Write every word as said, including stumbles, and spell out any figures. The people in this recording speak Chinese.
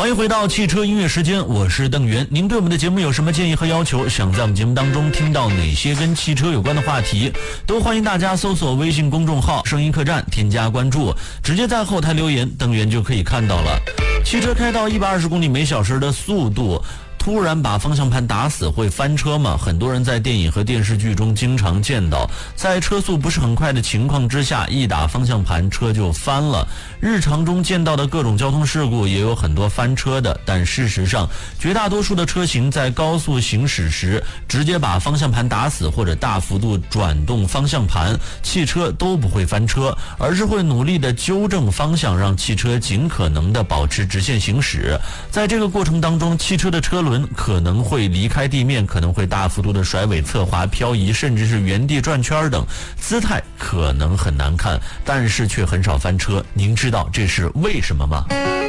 欢迎回到汽车音乐时间，我是邓源。您对我们的节目有什么建议和要求？想在我们节目当中听到哪些跟汽车有关的话题？都欢迎大家搜索微信公众号声音客栈，添加关注，直接在后台留言，邓源就可以看到了。汽车开到一百二十公里每小时的速度，突然把方向盘打死会翻车吗？很多人在电影和电视剧中经常见到，在车速不是很快的情况之下，一打方向盘车就翻了。日常中见到的各种交通事故也有很多翻车的，但事实上绝大多数的车型在高速行驶时直接把方向盘打死或者大幅度转动方向盘，汽车都不会翻车，而是会努力的纠正方向，让汽车尽可能的保持直线行驶。在这个过程当中，汽车的车轮可能会离开地面，可能会大幅度的甩尾、侧滑、漂移，甚至是原地转圈等，姿态可能很难看，但是却很少翻车。您知道这是为什么吗？